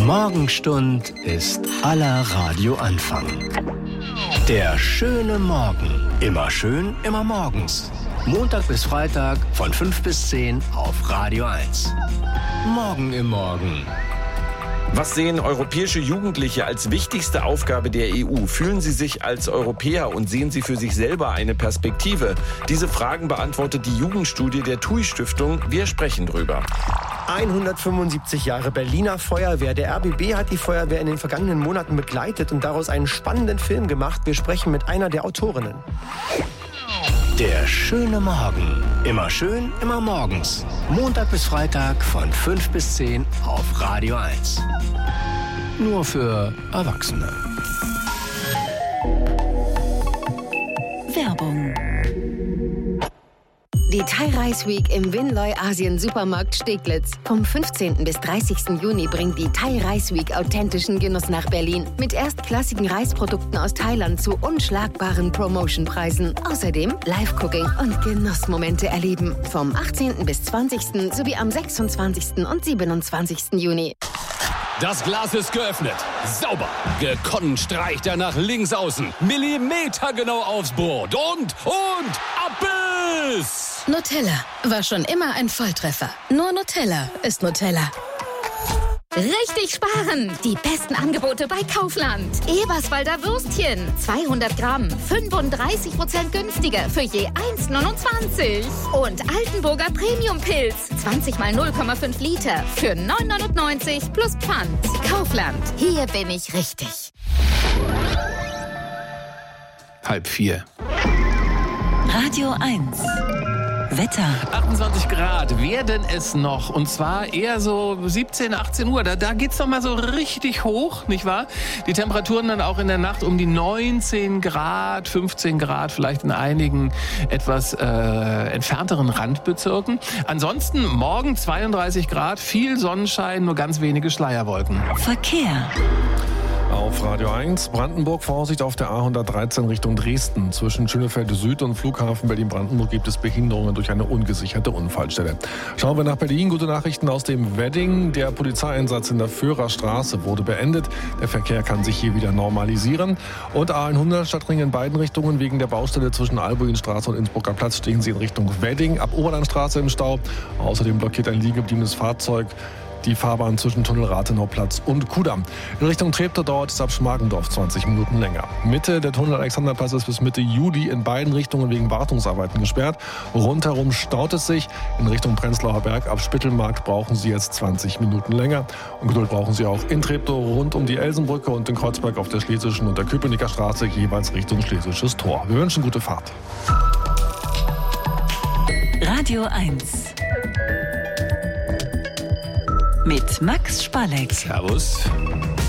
Morgenstund ist aller Radioanfang. Der schöne Morgen. Immer schön, immer morgens. Montag bis Freitag von 5 bis 10 auf Radio 1. Morgen im Morgen. Was sehen europäische Jugendliche als wichtigste Aufgabe der EU? Fühlen sie sich als Europäer und sehen sie für sich selber eine Perspektive? Diese Fragen beantwortet die Jugendstudie der TUI-Stiftung. Wir sprechen drüber. 175 Jahre Berliner Feuerwehr. Der RBB hat die Feuerwehr in den vergangenen Monaten begleitet und daraus einen spannenden Film gemacht. Wir sprechen mit einer der Autorinnen. Der schöne Morgen. Immer schön, immer morgens. Montag bis Freitag von 5 bis 10 auf Radio 1. Nur für Erwachsene. Werbung. Die Thai Rice Week im Winloy Asien Supermarkt Steglitz. Vom 15. bis 30. Juni bringt die Thai Rice Week authentischen Genuss nach Berlin. Mit erstklassigen Reisprodukten aus Thailand zu unschlagbaren Promotionpreisen. Außerdem Live-Cooking und Genussmomente erleben. Vom 18. bis 20. sowie am 26. und 27. Juni. Das Glas ist geöffnet. Sauber. Gekonnt streicht er nach links außen. Millimetergenau aufs Brot. Und Abbiss! Nutella war schon immer ein Volltreffer. Nur Nutella ist Nutella. Richtig sparen! Die besten Angebote bei Kaufland. Eberswalder Würstchen, 200 Gramm, 35% günstiger für je 1,29. Und Altenburger Premium-Pilz, 20 mal 0,5 Liter für 9,99 plus Pfand. Kaufland, hier bin ich richtig. 3:30. Radio 1. Wetter. 28 Grad werden es noch. Und zwar eher so 17, 18 Uhr. Da geht's noch mal so richtig hoch, nicht wahr? Die Temperaturen dann auch in der Nacht um die 19 Grad, 15 Grad, vielleicht in einigen etwas entfernteren Randbezirken. Ansonsten morgen 32 Grad, viel Sonnenschein, nur ganz wenige Schleierwolken. Verkehr. Auf Radio 1, Brandenburg, Vorsicht auf der A113 Richtung Dresden. Zwischen Schönefeld Süd und Flughafen Berlin-Brandenburg gibt es Behinderungen durch eine ungesicherte Unfallstelle. Schauen wir nach Berlin. Gute Nachrichten aus dem Wedding. Der Polizeieinsatz in der Föhrerstraße wurde beendet. Der Verkehr kann sich hier wieder normalisieren. Und A100 Stadtring in beiden Richtungen. Wegen der Baustelle zwischen Albuinstraße und Innsbrucker Platz stehen sie in Richtung Wedding. Ab Oberlandstraße im Stau. Außerdem blockiert ein liegengebliebenes Fahrzeug die Fahrbahn zwischen Tunnel Rathenauplatz und Kudamm. In Richtung Treptow dauert es ab Schmargendorf 20 Minuten länger. Mitte der Tunnel Alexanderplatz ist bis Mitte Juli in beiden Richtungen wegen Wartungsarbeiten gesperrt. Rundherum staut es sich. In Richtung Prenzlauer Berg ab Spittelmarkt brauchen Sie jetzt 20 Minuten länger. Und Geduld brauchen Sie auch in Treptow rund um die Elsenbrücke und in Kreuzberg auf der Schlesischen und der Köpenicker Straße jeweils Richtung Schlesisches Tor. Wir wünschen gute Fahrt. Radio 1. Mit Max Spalleck. Servus.